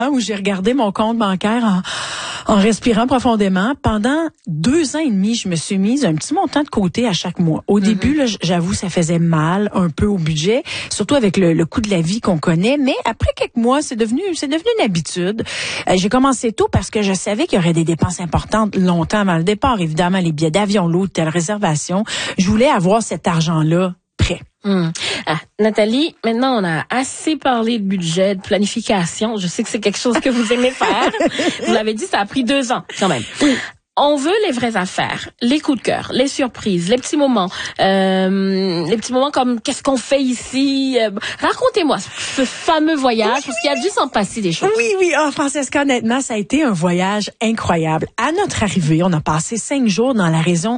où j'ai regardé mon compte bancaire en respirant profondément. Pendant 2 ans et demi, je me suis mise un petit montant de côté à chaque mois. Au début, là, j'avoue, ça faisait mal un peu au budget, surtout avec le coût de la vie qu'on connaît. Mais après quelques mois, c'est devenu une habitude. J'ai commencé tôt parce que je savais qu'il y aurait des dépenses importantes longtemps avant le départ. Évidemment, les billets d'avion, l'hôtel, réservation. Je voulais avoir cet argent-là prêt. Nathalie, maintenant on a assez parlé de budget, de planification. Je sais que c'est quelque chose que vous aimez faire. Vous l'avez dit, ça a pris 2 ans quand même. Oui. On veut les vraies affaires, les coups de cœur, les surprises, les petits moments comme qu'est-ce qu'on fait ici. Racontez-moi ce fameux voyage, parce qu'il a dû s'en passer des choses. Oui. Francesca, honnêtement, ça a été un voyage incroyable. À notre arrivée, on a passé 5 jours dans la région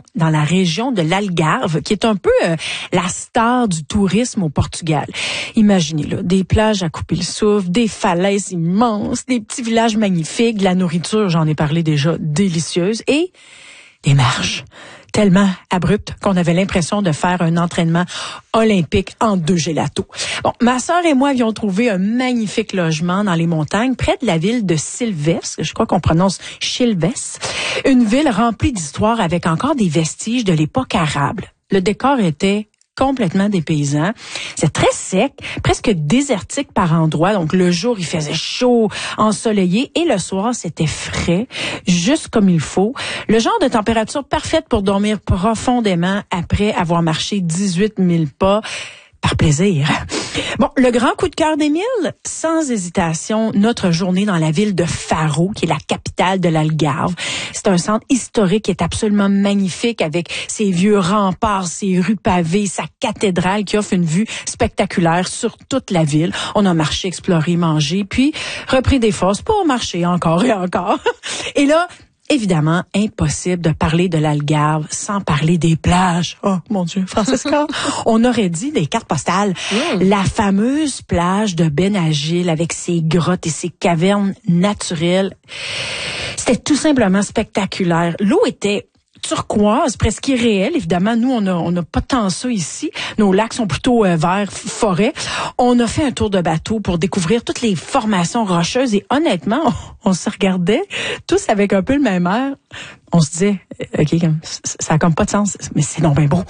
de l'Algarve, qui est un peu la star du tourisme au Portugal. Imaginez là, des plages à couper le souffle, des falaises immenses, des petits villages magnifiques, de la nourriture, j'en ai parlé déjà, délicieuse. Et des marches tellement abruptes qu'on avait l'impression de faire un entraînement olympique en 2 gélatos. Bon, ma sœur et moi avions trouvé un magnifique logement dans les montagnes près de la ville de Silves, je crois qu'on prononce Chilves, une ville remplie d'histoire avec encore des vestiges de l'époque arabe. Le décor était complètement dépaysant. C'est très sec, presque désertique par endroits. Donc, le jour, il faisait chaud, ensoleillé, et le soir, c'était frais, juste comme il faut. Le genre de température parfaite pour dormir profondément après avoir marché 18 000 pas par plaisir. Bon, le grand coup de cœur d'Émile, sans hésitation, notre journée dans la ville de Faro, qui est la capitale de l'Algarve. C'est un centre historique qui est absolument magnifique avec ses vieux remparts, ses rues pavées, sa cathédrale qui offre une vue spectaculaire sur toute la ville. On a marché, exploré, mangé, puis repris des forces pour marcher encore et encore. Et là, évidemment, impossible de parler de l'Algarve sans parler des plages. Oh, mon Dieu, Francesca, on aurait dit des cartes postales. La fameuse plage de Benagil avec ses grottes et ses cavernes naturelles. C'était tout simplement spectaculaire. L'eau était turquoise, presque irréelle. Évidemment, nous, on n'a pas tant ça ici. Nos lacs sont plutôt verts, forêt. On a fait un tour de bateau pour découvrir toutes les formations rocheuses et honnêtement, on se regardait tous avec un peu le même air. On se disait, OK, ça a comme pas de sens, mais c'est donc bien beau.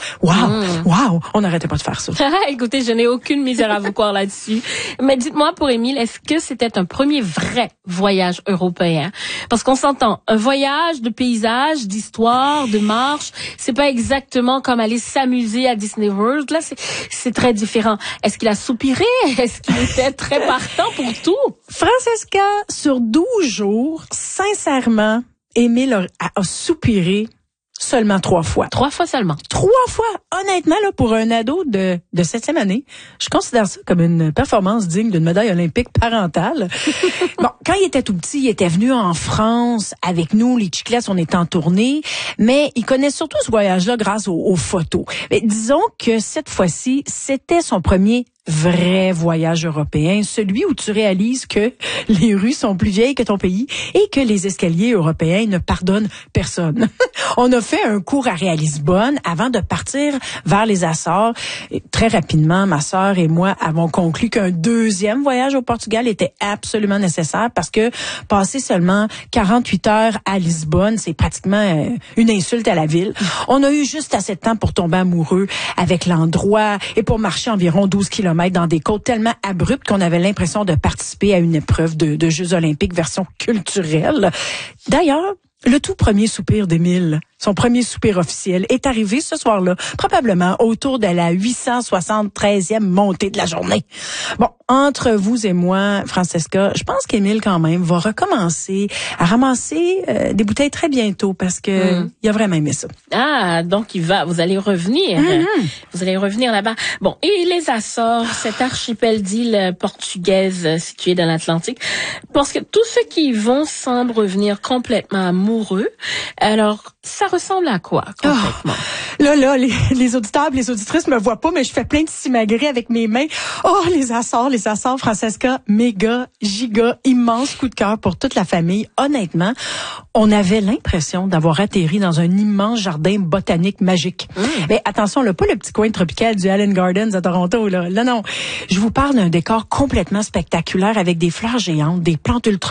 Wow, on n'arrêtait pas de faire ça. Écoutez, je n'ai aucune misère à vous croire là-dessus. Mais dites-moi, pour Émile, est-ce que c'était un premier vrai voyage européen? Parce qu'on s'entend, un voyage de paysage, d'histoire, de marche, c'est pas exactement comme aller s'amuser à Disney World. Là, c'est très différent. Est-ce qu'il a soupiré? Est-ce qu'il était très partant pour tout? Francesca, sur 12 jours, sincèrement, Émile a soupiré seulement 3 fois. 3 fois seulement? 3 fois. Honnêtement, là, pour un ado de 7e année, je considère ça comme une performance digne d'une médaille olympique parentale. Bon, quand il était tout petit, il était venu en France avec nous, les Chiclets, on était en tournée, mais il connaît surtout ce voyage-là grâce aux photos. Mais disons que cette fois-ci, c'était son premier vrai voyage européen, celui où tu réalises que les rues sont plus vieilles que ton pays et que les escaliers européens ne pardonnent personne. On a fait un cours à Lisbonne avant de partir vers les Açores. Et très rapidement, ma sœur et moi avons conclu qu'un 2e voyage au Portugal était absolument nécessaire parce que passer seulement 48 heures à Lisbonne, c'est pratiquement une insulte à la ville. On a eu juste assez de temps pour tomber amoureux avec l'endroit et pour marcher environ 12 km dans des côtes tellement abruptes qu'on avait l'impression de participer à une épreuve de Jeux olympiques version culturelle. D'ailleurs, le tout premier soupir d'Émile, son premier soupir officiel, est arrivé ce soir-là, probablement autour de la 873e montée de la journée. Bon, entre vous et moi, Francesca, je pense qu'Émile, quand même, va recommencer à ramasser des bouteilles très bientôt parce que il a vraiment aimé ça. Ah, donc vous allez revenir. Vous allez revenir là-bas. Bon, et les Açores, cet archipel d'îles portugaises situé dans l'Atlantique, parce que tous ceux qui y vont semblent revenir complètement amoureux. Alors, ça ressemble à quoi, concrètement? Là, les auditeurs, les auditrices me voient pas, mais je fais plein de simagrées avec mes mains. Oh, les Açores, Francesca, méga, giga, immense coup de cœur pour toute la famille. Honnêtement, on avait l'impression d'avoir atterri dans un immense jardin botanique magique. Mais attention, là, pas le petit coin tropical du Allen Gardens à Toronto, là. Là, non. Je vous parle d'un décor complètement spectaculaire avec des fleurs géantes, des plantes ultra